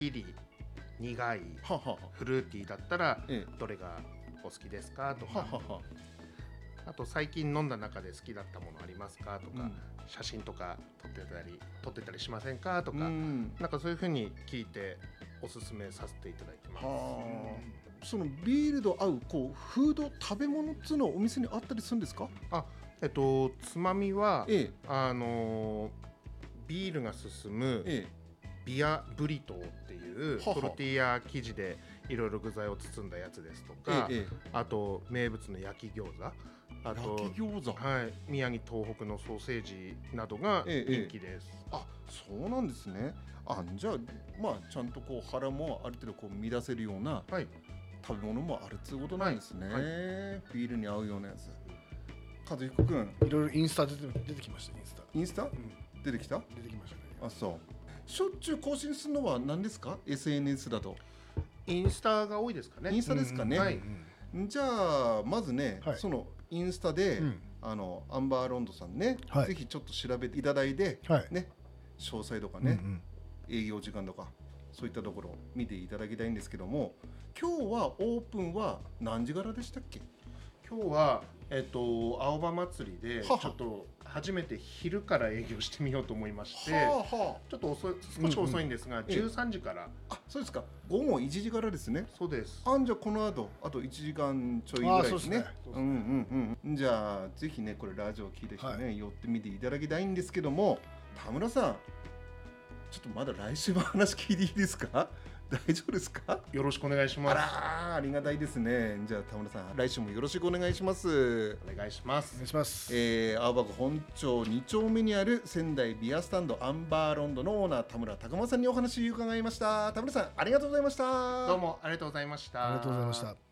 ビリ、苦い、 はははフルーティーだったらえどれがお好きですかとか、 はははあと最近飲んだ中で好きだったものありますかとか、 うん写真とか撮ってたりしませんかとか、 うんなんかそういう風に聞いておすすめさせていただいてます。 はあそのビールと合うこうフード食べ物っていうのはお店にあったりするんですか？ つまみは、 えビールが進むえビアブリトーっていうははトルティーヤ生地でいろいろ具材を包んだやつですとか、 ええあと名物の焼き餃子、あと焼き餃子はい、宮城東北のソーセージなどが人気です。 あ、そうなんですね。じゃあまあちゃんとこう腹もある程度こう満たせるようなはい、 食べ物もあるっていうことなんですね、 はいビールに合うようなやつ。和彦くんいろいろインスタ出てきました。 インスタ、出てきた？ 出てきましたね。 あ、そうしょっちゅう更新するのは何ですか？ SNS だとインスタが多いですかね。 インスタですかね、 はい、 じゃあまずね、 はいそのインスタで、アンバーロンドさんね、 はいぜひちょっと調べていただいて、 はいね、詳細とかね、 うんうん営業時間とかそういったところを見ていただきたいんですけども、今日はオープンは何時からでしたっけ？ 今日は、青葉祭りでちははょっと初めて昼から営業してみようと思いまして、 はあはちょっと少し遅いんですが、13時から。 そうですか。午後1時からですね。 そうです。 じゃあこの後あと1時間ちょいぐらいですね。じゃあぜひねこれラジオを聞いた人ね、寄ってみていただきたいんですけども、田村さんちょっとまだ来週の話聞いていいですか？大丈夫ですか？ よろしくお願いします。 ありがたいですね。じゃあ田村さん来週もよろしくお願いします。 お願いします。 お願いします。 青葉区本町2丁目にある仙台ビアスタンドアンバーロンドのオーナー田村拓馬さんにお話を伺いました。田村さんありがとうございました。 どうもありがとうございました。 ありがとうございました。